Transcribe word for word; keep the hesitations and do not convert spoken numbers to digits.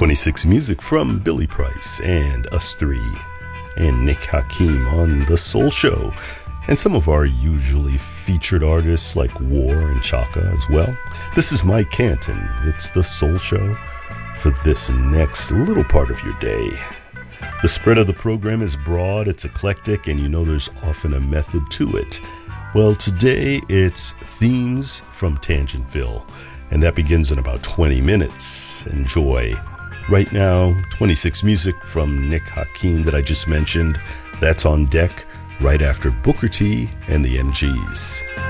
twenty-six music from Billy Price and Us Three and Nick Hakim on The Soul Show, and some of our usually featured artists like War and Chaka as well. This is Mike Canton. It's The Soul Show for this next little part of your day. The spread of the program is broad, it's eclectic, and you know there's often a method to it. Well, today it's Themes from Tangentville, and that begins in about twenty minutes. Enjoy. Right now, twenty-six music from Nick Hakim that I just mentioned. That's on deck right after Booker T and the M Gs.